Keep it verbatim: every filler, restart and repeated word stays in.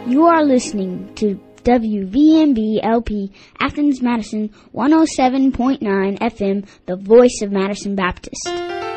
You are listening to W V M B L P Athens Madison one oh seven point nine F M, the voice of Madison Baptist.